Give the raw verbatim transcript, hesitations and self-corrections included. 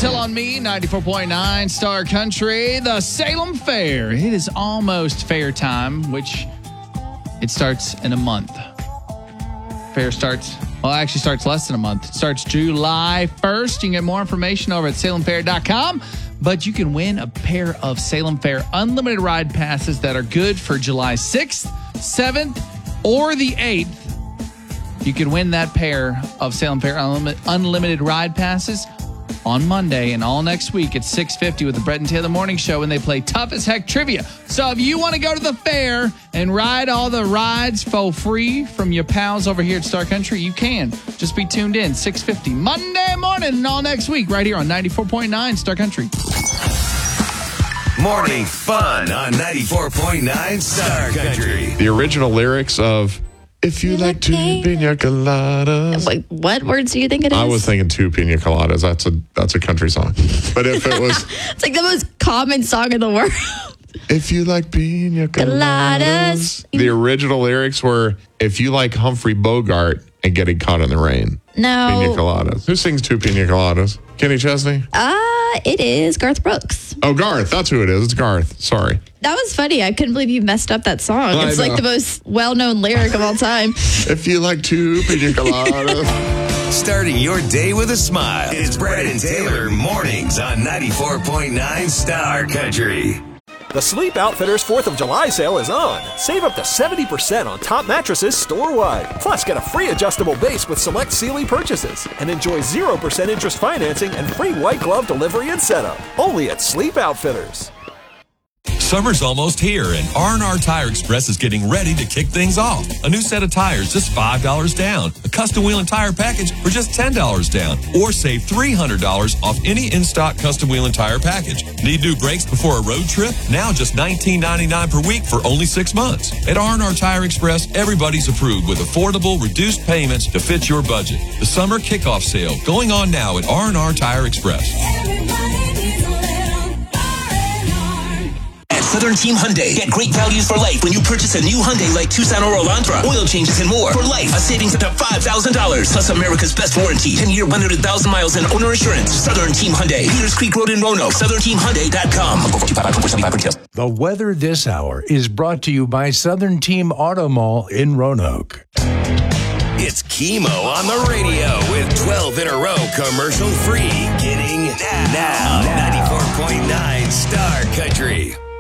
Tell on Me, ninety-four point nine Star Country, the Salem Fair. It is almost fair time, which it starts in a month. Fair starts, well, it actually starts less than a month. It starts July first. You can get more information over at salem fair dot com. But you can win a pair of Salem Fair unlimited ride passes that are good for July sixth, seventh, or the eighth. You can win that pair of Salem Fair unlimited ride passes on Monday and all next week at six fifty with the Brett and Taylor Morning Show, and they play Tough as Heck Trivia. So if you want to go to the fair and ride all the rides for free from your pals over here at Star Country, you can. Just be tuned in, six fifty Monday morning and all next week right here on ninety-four point nine Star Country. Morning fun on ninety-four point nine Star Country. The original lyrics of If You Like Two Pina Coladas. Wait, what words do you think it is? I was thinking Two Pina Coladas. That's a that's a country song. But if it was... It's like the most common song in the world. If you like Pina Coladas. The original lyrics were, if you like Humphrey Bogart and getting caught in the rain. No. Pina Coladas. Who sings Two Pina Coladas? Kenny Chesney? Uh, it is Garth Brooks. Oh, Garth. That's who it is. It's Garth. Sorry. That was funny. I couldn't believe you messed up that song. I It's know. like the most well-known lyric of all time. If you like Two Pina Coladas. Starting your day with a smile. It's Brett and Taylor mornings on ninety-four point nine Star Country. The Sleep Outfitters fourth of July sale is on. Save up to seventy percent on top mattresses store-wide. Plus, get a free adjustable base with select Sealy purchases. And enjoy zero percent interest financing and free white glove delivery and setup. Only at Sleep Outfitters. Summer's almost here, and R and R Tire Express is getting ready to kick things off. A new set of tires, just five dollars down. A custom wheel and tire package for just ten dollars down. Or save three hundred dollars off any in-stock custom wheel and tire package. Need new brakes before a road trip? Now just nineteen ninety-nine per week for only six months. At R and R Tire Express, everybody's approved with affordable, reduced payments to fit your budget. The summer kickoff sale going on now at R and R Tire Express. Southern Team Hyundai. Get great values for life when you purchase a new Hyundai like Tucson or Elantra. Oil changes and more. For life, a savings up to five thousand dollars. Plus America's best warranty. ten-year, one hundred thousand miles and owner assurance. Southern Team Hyundai. Peters Creek Road in Roanoke. southern team hyundai dot com. The weather this hour is brought to you by Southern Team Auto Mall in Roanoke. It's Chemo on the radio with twelve in a row commercial free. Getting now. now. ninety-four point nine Star Country.